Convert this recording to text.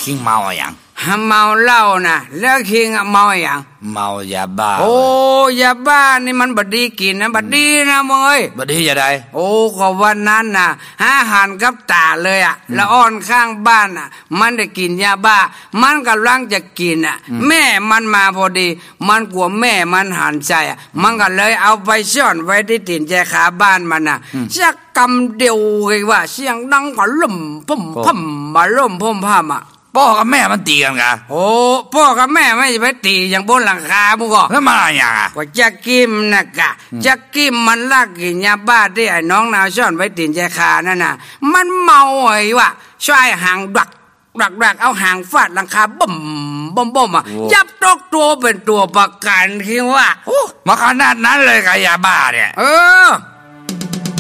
คิงเมาอย่างเมาเหล้านะแล้วคิงเมาอย่างเมายาบ้าโอ้ยาบ้านี่มันบดีกินนะบดีนะมึงเอ้ยบดีจะได้โอ้ก็วันนั้นน่ะหันกับตาเลยอ่ะแล้วอ้อนข้างบ้านอ่ะมันได้กินยาบ้ามันกำลังจะกินอ่ะแม่มันมาพอดีมันกลัวแม่มันหันใจอ่ะมันก็เลยเอาไปซ่อนไว้ที่ตีนแจขาบ้านมันน่ะสักกำเดียวเลยว่าเสียงดังก็ล่มพุ่มพุ่มมาล่มพุ่มพ่ามอ่ะพ่อกับแม่มันตีกันกะโอ้พ่อกับแม่ไม่ไปตีอย่างบนหลังคาบุกแล้วมาอย่างอ่ะว่าจะกิมนะกะจะกิมมันลักกินยาบ้าที่ไอ้น้องนาวซ่อนไว้ตีนแจคานั่นน่ะมันเมาไอ้วะช่วยหางดักเอาหางฟาดหลังคาบ่มอ่ะจับตกตัวเป็นตัวประกันคิดว่ามาขนาดนั้นเลยกับยาบ้าเนี่ย